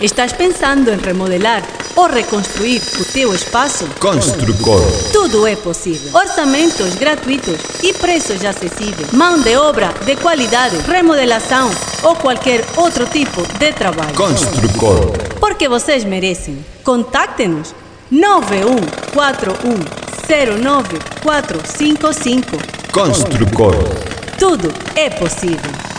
Estás pensando em remodelar ou reconstruir o teu espaço? Construcor. Tudo é possível. Orçamentos gratuitos e preços acessíveis. Mão de obra de qualidade, remodelação ou qualquer outro tipo de trabalho. Construcor. Porque vocês merecem. Contacte-nos 9141094555. Construcor. Tudo é possível.